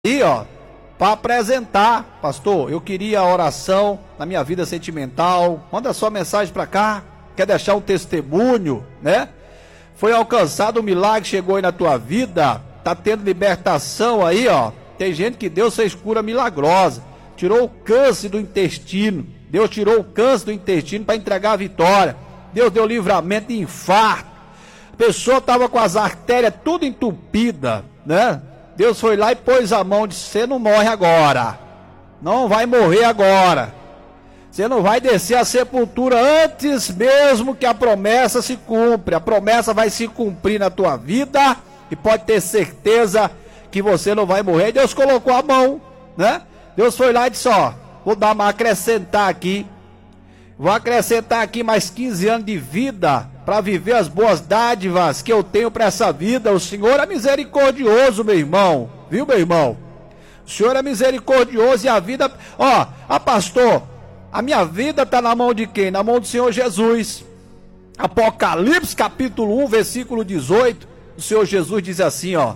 aí, ó, para apresentar. Pastor, eu queria oração na minha vida sentimental. Manda sua mensagem para cá. Quer deixar um testemunho, né? Foi alcançado um milagre, chegou aí na tua vida. Tá tendo libertação aí, ó. Tem gente que Deus fez cura milagrosa. Tirou o câncer do intestino. Deus tirou o câncer do intestino para entregar a vitória. Deus deu livramento de infarto. A pessoa estava com as artérias tudo entupida, né? Deus foi lá e pôs a mão e disse: você não morre agora, não vai morrer agora, você não vai descer a sepultura antes mesmo que a promessa se cumpra. A promessa vai se cumprir na tua vida e pode ter certeza que você não vai morrer. Deus colocou a mão, né? Deus foi lá e disse: ó, vou acrescentar aqui mais 15 anos de vida para viver as boas dádivas que eu tenho para essa vida. O Senhor é misericordioso, meu irmão, viu, meu irmão? O Senhor é misericordioso e a vida, ó, pastor, a minha vida está na mão de quem? Na mão do Senhor Jesus. Apocalipse capítulo 1, versículo 18, o Senhor Jesus diz assim, ó: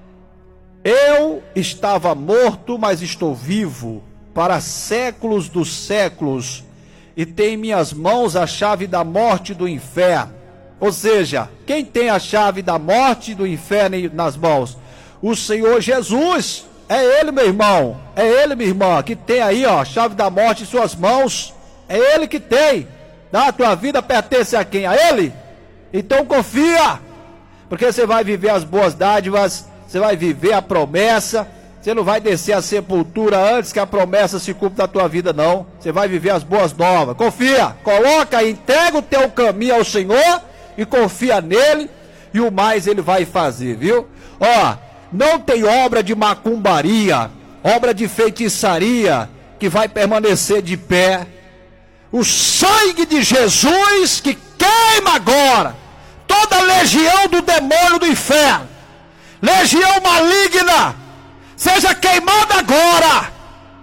eu estava morto, mas estou vivo para séculos dos séculos, e tem em minhas mãos a chave da morte e do inferno. Ou seja, quem tem a chave da morte e do inferno nas mãos? O Senhor Jesus. É Ele, meu irmão, é Ele, minha irmã, que tem aí, ó, a chave da morte em suas mãos. É Ele que tem. A tua vida pertence a quem? A Ele. Então confia, porque você vai viver as boas dádivas, você vai viver a promessa. Você não vai descer a sepultura antes que a promessa se cumpra na tua vida, não. Você vai viver as boas novas. Confia, coloca, entrega o teu caminho ao Senhor e confia nele, e o mais Ele vai fazer, viu? Ó, não tem obra de macumbaria, obra de feitiçaria que vai permanecer de pé. O sangue de Jesus que queima agora toda a legião do demônio do inferno, legião maligna, seja queimada agora.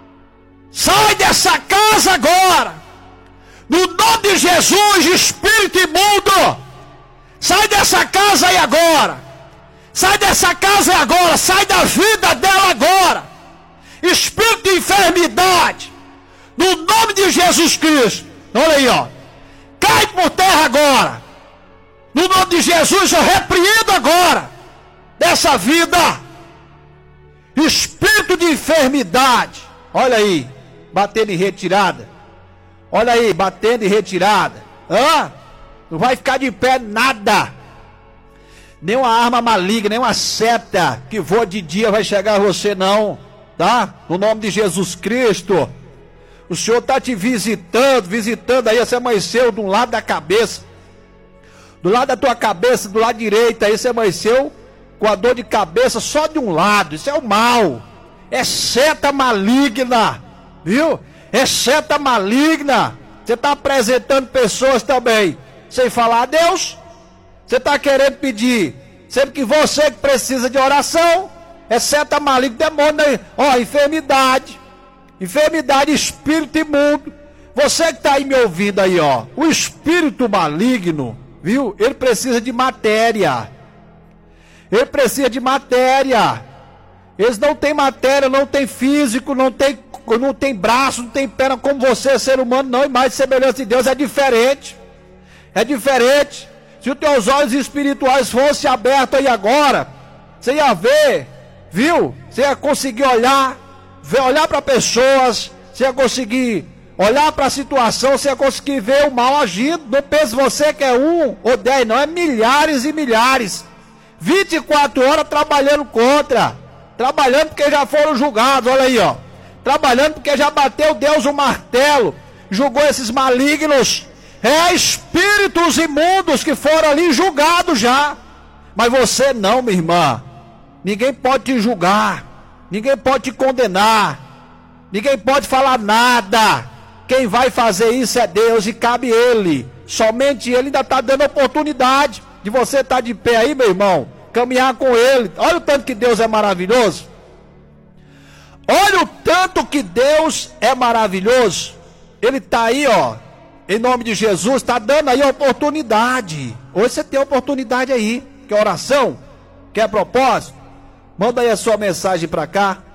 Sai dessa casa agora, no nome de Jesus. Espírito imundo, sai dessa casa aí agora. Sai dessa casa aí agora. Sai da vida dela agora. Espírito de enfermidade, no nome de Jesus Cristo, olha aí, ó, cai por terra agora. No nome de Jesus eu repreendo agora dessa vida espírito de enfermidade. Olha aí, batendo em retirada. Olha aí, batendo em retirada. Não vai ficar de pé nada. Nenhuma arma maligna, nenhuma seta que voa de dia vai chegar a você, não. Tá? No nome de Jesus Cristo. O Senhor está te visitando aí. Você amanheceu de um lado da cabeça, do lado da tua cabeça, do lado direito. Aí você amanheceu com a dor de cabeça só de um lado. Isso é o mal, é seta maligna, viu? É seta maligna. Você está apresentando pessoas também sem falar a Deus. Você está querendo pedir, sempre que você que precisa de oração. É seta maligna, demônio aí. Ó, enfermidade, espírito imundo. Você que está aí me ouvindo aí, ó, o espírito maligno, viu? Ele precisa de matéria. Ele precisa de matéria. Eles não têm matéria, não tem físico, não tem braço, não tem perna como você, ser humano, não. Imagem e semelhança de Deus é diferente. É diferente. Se os teus olhos espirituais fossem abertos aí agora, você ia ver, viu? Você ia conseguir olhar para pessoas, você ia conseguir olhar para a situação, você ia conseguir ver o mal agindo. Não pense você que é 1 ou 10, não, é milhares e milhares. 24 horas trabalhando contra, trabalhando porque já foram julgados, olha aí, ó, trabalhando porque já bateu Deus o martelo, julgou esses malignos, espíritos imundos que foram ali julgados já. Mas você não, minha irmã, ninguém pode te julgar, ninguém pode te condenar, ninguém pode falar nada. Quem vai fazer isso é Deus e cabe Ele, somente Ele. Ainda está dando oportunidade de você estar de pé aí, meu irmão, caminhar com Ele. Olha o tanto que Deus é maravilhoso. Olha o tanto que Deus é maravilhoso. Ele está aí, ó, em nome de Jesus, está dando aí a oportunidade. Hoje você tem a oportunidade aí. Quer oração? Quer propósito? Manda aí a sua mensagem para cá.